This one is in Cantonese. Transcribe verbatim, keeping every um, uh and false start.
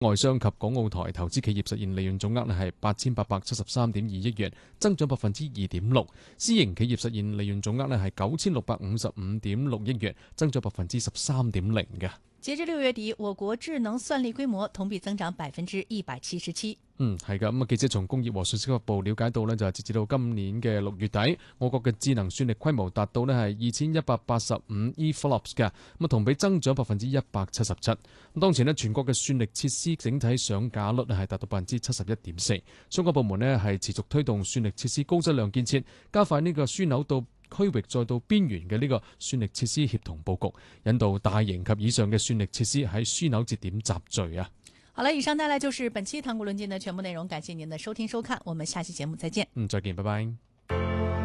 外商及港澳台投資企業實現利潤總額咧係八千八百七十三點二億元，增長百分之二點六；私營企業實現利潤總額咧係九千六百五十五點六億元，增長百分之十三點零嘅。 截至六月底，我國智能算力規模同比增長百分之一百七十七。 嗯，係噶。咁啊，記者從工業和信息發布了解到呢，就係截至到今年嘅六月底，我國嘅智能算力規模達到呢係二千一百八十五 E-flops 嘅，咁啊同比增長百分之一百七十七。咁當前呢，全國嘅算力設施整體上架率係達到百分之七十一點四。相關部門呢係持續推動算力設施高質量建設，加快呢個樞紐到區域再到邊緣嘅呢個算力設施協同佈局，引導大型及以上嘅算力設施喺樞紐節點集聚啊！ 好了，以上帶來就是本期談古論今的全部內容，感謝您的收聽收看，我們下期節目再見。 嗯，再見，拜拜。